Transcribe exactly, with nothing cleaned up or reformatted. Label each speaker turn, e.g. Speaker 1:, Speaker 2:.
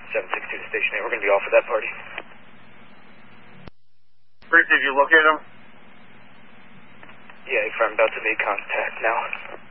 Speaker 1: seven six two to Station eight. We're going to be off of that party.
Speaker 2: Rick, did you locate him?
Speaker 1: Yeah, I'm about to make contact now.